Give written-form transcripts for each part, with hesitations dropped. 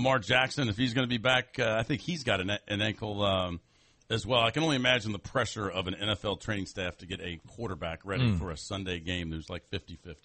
Lamar Jackson, if he's going to be back, I think he's got an ankle as well. I can only imagine the pressure of an NFL training staff to get a quarterback ready for a Sunday game who's like 50-50.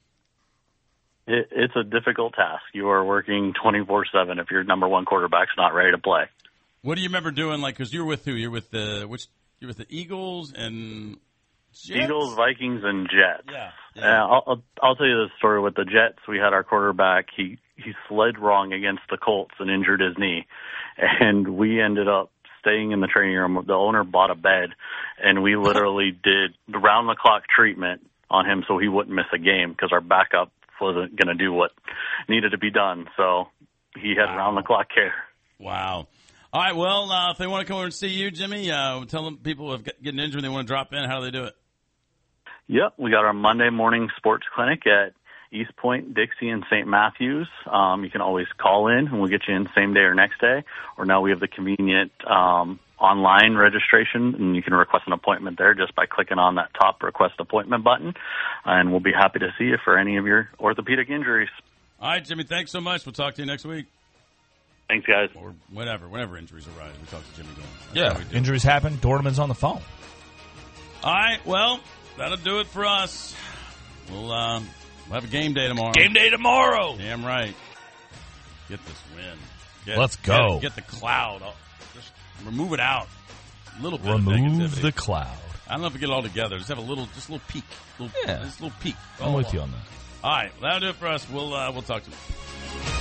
It's a difficult task. You are working 24/7 if your number one quarterback's not ready to play. What do you remember doing? Like, because you were with who? You're with the Eagles and Jets? Eagles, Vikings, and Jets. Yeah. I'll tell you the story with the Jets. We had our quarterback. He slid wrong against the Colts and injured his knee, and we ended up staying in the training room. The owner bought a bed, and we literally did round-the-clock treatment on him so he wouldn't miss a game because our backup wasn't going to do what needed to be done. So he had round-the-clock care. Wow. All right, well, if they want to come over and see you, Jimmy, tell them people who have getting injured and they want to drop in, how do they do it? Yep, we got our Monday morning sports clinic at East Point, Dixie, and St. Matthews. You can always call in, and we'll get you in same day or next day. Or now we have the convenient online registration, and you can request an appointment there just by clicking on that top request appointment button, and we'll be happy to see you for any of your orthopedic injuries. All right, Jimmy, thanks so much. We'll talk to you next week. Thanks, guys. Or whenever injuries arise, we talk to Jimmy Dorman. Yeah, injuries happen. Dorman's on the phone. All right, well, that'll do it for us. We'll have a game day tomorrow. Game day tomorrow. Damn right. Get this win. Let's go. Get the cloud. Just remove it out. A little bit Remove of negativity. the cloud. I don't know if we get it all together. Just have a little peak. Just a little peak. I'm with you on that. All right, that'll do it for us. We'll talk to you.